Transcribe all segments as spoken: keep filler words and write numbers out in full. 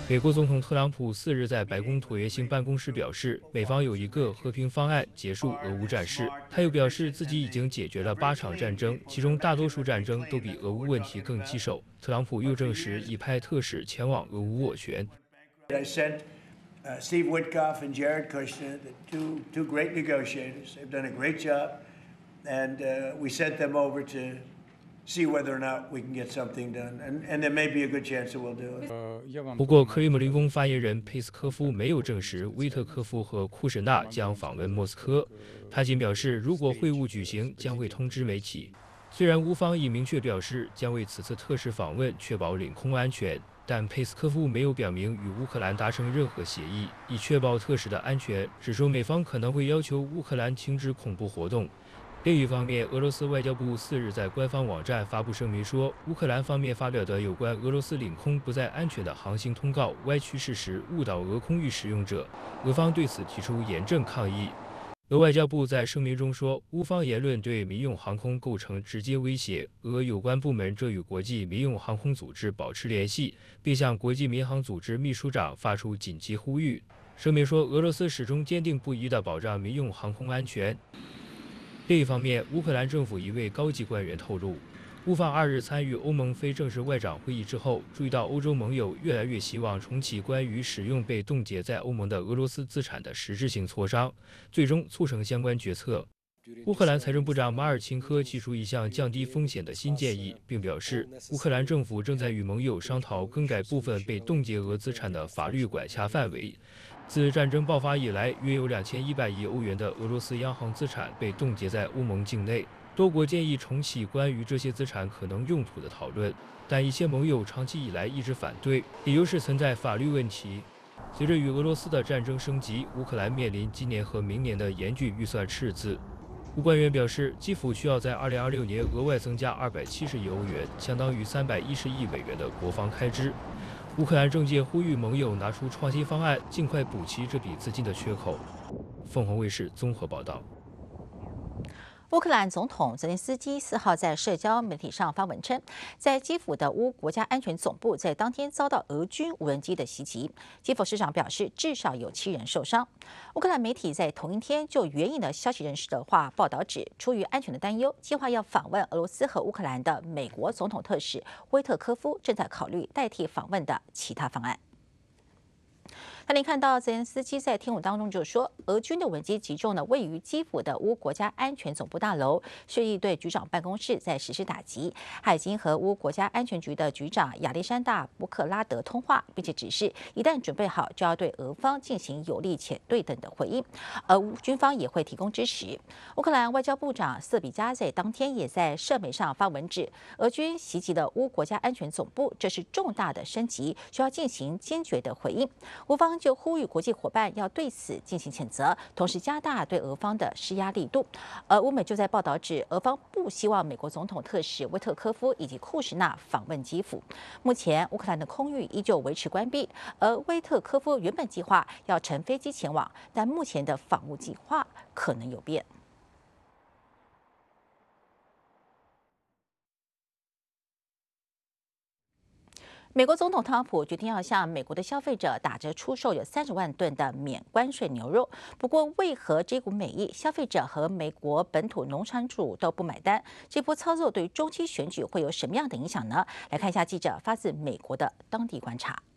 美国总统特朗普四日在白宫椭圆形办公室表示，美方有一个和平方案结束俄乌战事。他又表示，自己已经解决了八场战争，其中大多数战争都比俄乌问题更棘手。特朗普又证实已派特使前往俄乌斡旋。 I sent uh, Steve Witkoff and Jared Kushner, the two two great negotiators. They've done a great job, and uh, we sent them over to see whether or not we can get something done, and, and there may be a good chance that we'll do it. 不过，克里姆林宫发言人佩斯科夫没有证实威特科夫和库什纳将访问莫斯科。他仅表示，如果会晤举行，将会通知媒体。虽然乌方已明确表示将为此次特使访问确保领空安全，但佩斯科夫没有表明与乌克兰达成任何协议，以确保特使的安全，只说美方可能会要求乌克兰停止恐怖活动。另一方面，俄罗斯外交部四日在官方网站发布声明说，乌克兰方面发表的有关俄罗斯领空不再安全的航行通告歪曲事实，误导俄空域使用者，俄方对此提出严正抗议。俄外交部在声明中说，乌方言论对民用航空构成直接威胁，俄有关部门正与国际民用航空组织保持联系，并向国际民航组织秘书长发出紧急呼吁。声明说，俄罗斯始终坚定不移地保障民用航空安全。另一方面，乌克兰政府一位高级官员透露，乌方二日参与欧盟非正式外长会议之后，注意到欧洲盟友越来越希望重启关于使用被冻结在欧盟的俄罗斯资产的实质性磋商，最终促成相关决策。乌克兰财政部长马尔钦科提出一项降低风险的新建议，并表示，乌克兰政府正在与盟友商讨更改部分被冻结俄资产的法律管辖范围。自战争爆发以来，约有两千一百亿欧元的俄罗斯央行资产被冻结在欧盟境内。多国建议重启关于这些资产可能用途的讨论，但一些盟友长期以来一直反对，理由是存在法律问题。随着与俄罗斯的战争升级，乌克兰面临今年和明年的严峻预算赤字。乌官员表示，基辅需要在二零二六年额外增加二百七十亿欧元，相当于三百一十亿美元的国防开支。乌克兰政界呼吁盟友拿出创新方案，尽快补齐这笔资金的缺口。凤凰卫视综合报道。 乌克兰总统泽连斯基四号在社交媒体上发文称，在基辅的乌国家安全总部在当天遭到俄军无人机的袭击。基辅市长表示，至少有七人受伤。乌克兰媒体在同一天就援引了消息人士的话报道指，出于安全的担忧，计划要访问俄罗斯和乌克兰的美国总统特使威特科夫正在考虑代替访问的其他方案。那您看到泽连斯基在天舞当中就说，俄军的无人机击中了位于基辅的乌国家安全总部大楼，示意对局长办公室在实施打击。他已经和乌国家安全局的局长亚历山大·布克拉德通话，并且指示一旦准备好，就要对俄方进行有力且对等的回应，而军方也会提供支持。乌克兰外交部长瑟比加在当天也在社媒上发文指，俄军袭击了乌国家安全总部，这是重大的升级，需要进行坚决的回应。乌方就呼吁国际伙伴要对此进行谴责，同时加大对俄方的施压力度。而乌美就在报道指，俄方不希望美国总统特使威特科夫以及库什纳访问基辅。目前乌克兰的空域依旧维持关闭，而威特科夫原本计划要乘飞机前往，但目前的访务计划可能有变。美国总统特朗普决定要向美国的消费者打折出售有三十万吨的免关税牛肉。不过，为何这股美意消费者和美国本土农产主都不买单？这波操作对于中期选举会有什么样的影响呢？来看一下记者发自美国的当地观察。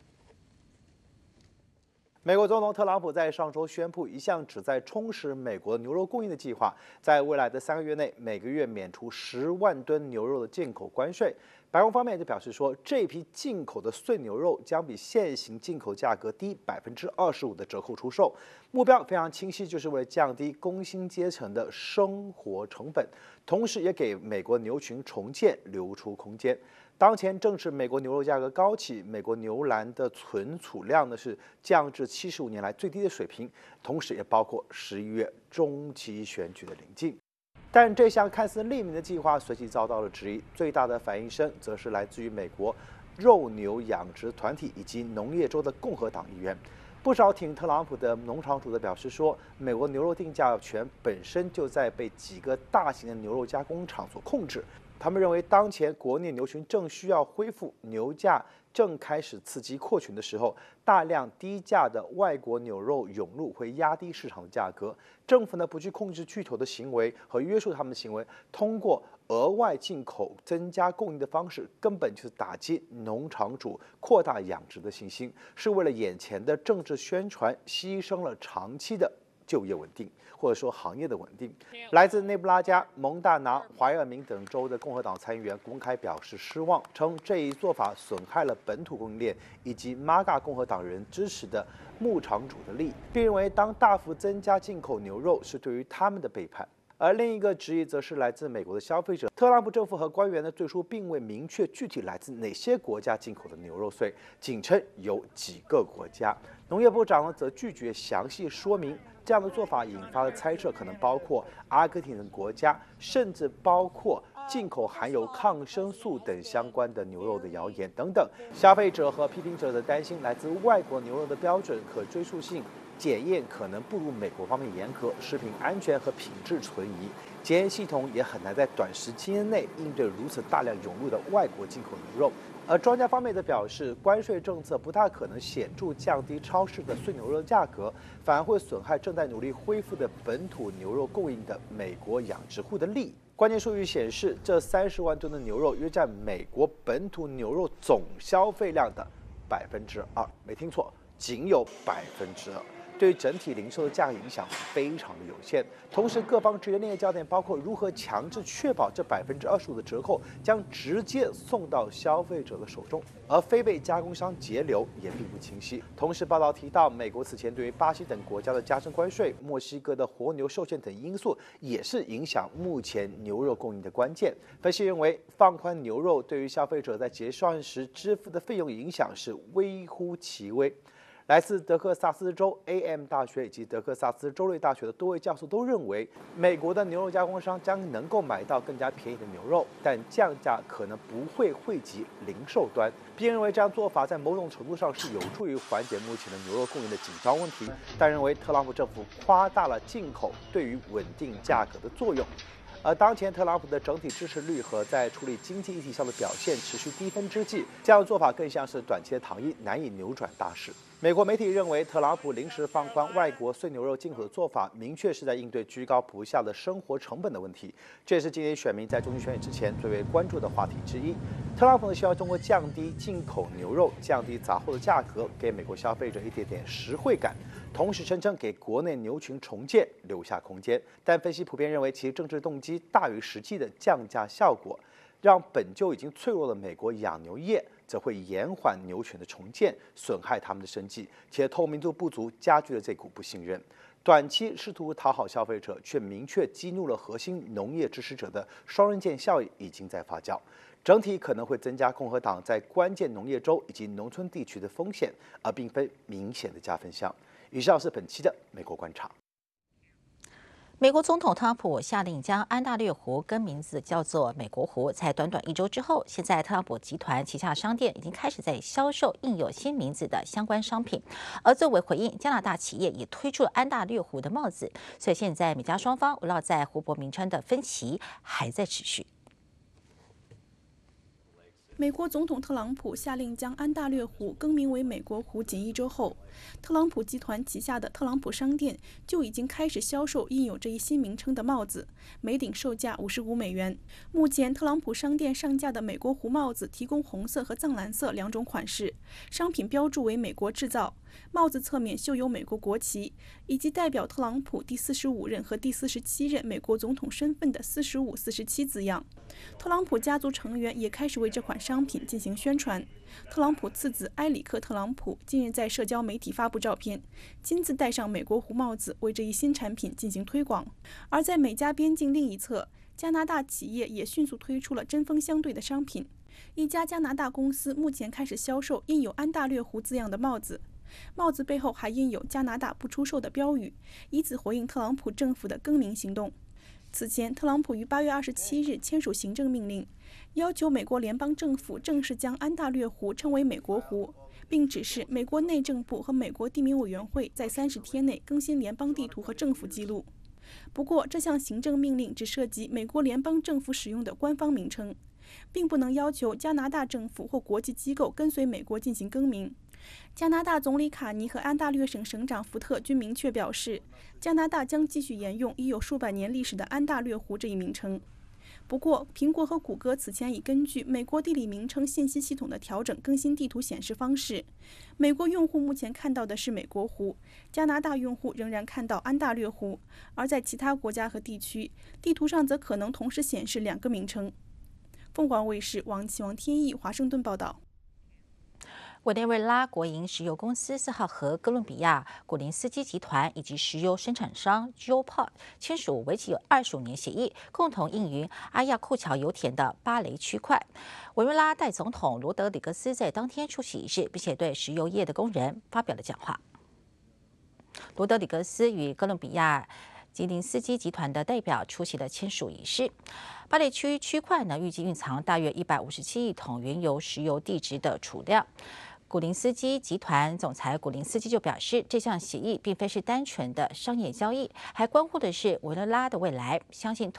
美国总统特朗普在上周宣布一项旨在充实美国牛肉供应的计划，在未来的三个月内，每个月免除十万吨牛肉的进口关税。白宫方面就表示说，这批进口的碎牛肉将比现行进口价格低百分之二十五的折扣出售，目标非常清晰，就是为了降低工薪阶层的生活成本，同时也给美国牛群重建留出空间。当前正是美国牛肉价格高企，美国牛栏的存储量呢是降至七十五年来最低的水平，同时也包括十一月中期选举的临近。但这项看似利民的计划随即遭到了质疑，最大的反应声则是来自于美国肉牛养殖团体以及农业州的共和党议员。不少挺特朗普的农场主则表示说，美国牛肉定价权本身就在被几个大型的牛肉加工厂所控制， 他们认为，当前国内牛群正需要恢复，牛价正开始刺激扩群的时候，大量低价的外国牛肉涌入会压低市场的价格。政府呢不去控制巨头的行为和约束他们的行为，通过额外进口增加供应的方式，根本就是打击农场主扩大养殖的信心，是为了眼前的政治宣传，牺牲了长期的就业稳定，或者说行业的稳定。来自内布拉加、蒙大拿、怀俄明等州的共和党参议员公开表示失望，称这一做法损害了本土供应链以及 M A G A 共和党人支持的牧场主的利益，并认为当大幅增加进口牛肉是对于他们的背叛。而另一个质疑则是来自美国的消费者，特朗普政府和官员呢最初并未明确具体来自哪些国家进口的牛肉税，仅称有几个国家。农业部长呢则拒绝详细说明。这样的做法引发的猜测可能包括阿根廷等国家，甚至包括进口含有抗生素等相关的牛肉的谣言等等。消费者和批评者的担心来自外国牛肉的标准可追溯性检验可能不如美国方面严格，食品安全和品质存疑，检验系统也很难在短时间内应对如此大量涌入的外国进口牛肉。而专家方面则表示，关税政策不大可能显著降低超市的碎牛肉价格，反而会损害正在努力恢复的本土牛肉供应的美国养殖户的利益。关键数据显示，这三十万吨的牛肉约占美国本土牛肉总消费量的百分之二，没听错，仅有百分之二。对整体零售的价格影响非常的有限。同时，各方直接另一个焦点包括如何强制确保这百分之二十五的折扣将直接送到消费者的手中，而非被加工商截留，也并不清晰。同时，报道提到，美国此前对于巴西等国家的加征关税、墨西哥的活牛受限等因素，也是影响目前牛肉供应的关键。分析认为，放宽牛肉对于消费者在结算时支付的费用影响是微乎其微。来自德克萨斯州 A M 大学以及德克萨斯州立大学的多位教授都认为，美国的牛肉加工商将能够买到更加便宜的牛肉，但降价可能不会惠及零售端，并认为这样做法在某种程度上是有助于缓解目前的牛肉供应的紧张问题，但认为特朗普政府夸大了进口对于稳定价格的作用。而当前特朗普的整体支持率和在处理经济议题上的表现持续低分之际，这样的做法更像是短期的糖衣，难以扭转大势。美国媒体认为，特朗普临时放宽外国碎牛肉进口的做法，明确是在应对居高不下的生活成本的问题。这也是今年选民在中期选举之前最为关注的话题之一。特朗普呢，希望通过降低进口牛肉、降低杂货的价格，给美国消费者一点点实惠感，同时声称给国内牛群重建留下空间。但分析普遍认为，其政治动机大于实际的降价效果，让本就已经脆弱的美国养牛业则会延缓牛群的重建，损害他们的生计，且透明度不足，加剧了这股不信任。短期试图讨好消费者，却明确激怒了核心农业支持者的双刃剑效应已经在发酵，整体可能会增加共和党在关键农业州以及农村地区的风险，而并非明显的加分项。以上是本期的美国观察。 美国总统特朗普下令将安大略湖更名字叫做美国湖，在短短一周之后，现在特朗普集团旗下商店已经开始在销售印有新名字的相关商品。而作为回应，加拿大企业也推出了安大略湖的帽子。所以现在美加双方围绕在湖泊名称的分歧还在持续。 美国总统特朗普下令将安大略湖更名为美国湖，仅一周后，特朗普集团旗下的特朗普商店就已经开始销售印有这一新名称的帽子，每顶售价五十五美元。目前，特朗普商店上架的美国湖帽子提供红色和藏蓝色两种款式，商品标注为美国制造。帽子侧面绣有美国国旗，以及代表特朗普第四十五任和第四十七任美国总统身份的四十五、四十七字样。特朗普家族成员也开始为这款商品进行宣传。特朗普次子埃里克·特朗普近日在社交媒体发布照片，亲自戴上美国湖帽子，为这一新产品进行推广。而在美加边境另一侧，加拿大企业也迅速推出了针锋相对的商品。一家加拿大公司目前开始销售印有安大略湖字样的帽子，帽子背后还印有加拿大不出售的标语，以此回应特朗普政府的更名行动。此前，特朗普于八月二十七日签署行政命令，要求美国联邦政府正式将安大略湖称为美国湖，并指示美国内政部和美国地名委员会在三十天内更新联邦地图和政府记录。 不过，这项行政命令只涉及美国联邦政府使用的官方名称，并不能要求加拿大政府或国际机构跟随美国进行更名。加拿大总理卡尼和安大略省省长福特均明确表示，加拿大将继续沿用已有数百年历史的安大略湖这一名称。不过，苹果和谷歌此前已根据美国地理名称信息系统的调整更新地图显示方式。美国用户目前看到的是美国湖，加拿大用户仍然看到安大略湖，而在其他国家和地区，地图上则可能同时显示两个名称。凤凰卫视王启王天意华盛顿报道。 委内瑞拉国营石油公司四号和哥伦比亚古林斯基集团以及石油生产商 Geoport 签署为期有二十五年协议，共同营运阿亚库桥油田的巴雷区块。委内瑞拉代总统罗德里格斯在当天出席仪式，并且对石油业的工人发表了讲话。罗德里格斯与哥伦比亚吉林斯基集团的代表出席了签署仪式。巴雷区区块呢，预计蕴藏大约一百五十七亿桶原油石油地质的储量。古林斯基集团总裁古林斯基就表示，这项协议并非是单纯的商业交易，还关乎的是委内瑞拉的未来。相信